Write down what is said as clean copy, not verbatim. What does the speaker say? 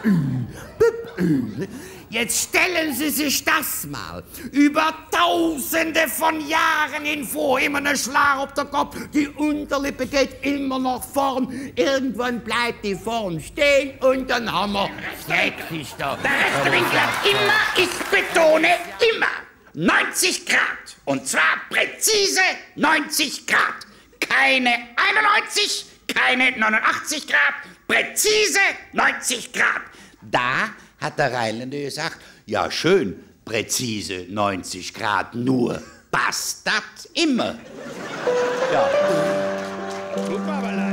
Jetzt stellen Sie sich das mal über Tausende von Jahren hin vor. Immer ein Schlag auf den Kopf, die Unterlippe geht immer nach vorn. Irgendwann bleibt die vorn stehen und dann haben wir Säcklich da. Der Restewinkler immer, ich betone, immer 90 Grad. Und zwar präzise 90 Grad. Keine 91, keine 89 Grad, präzise 90 Grad. Da hat der Rheinländer gesagt, ja schön, präzise 90 Grad, nur passt das immer. Ja. Tut mir aber leid.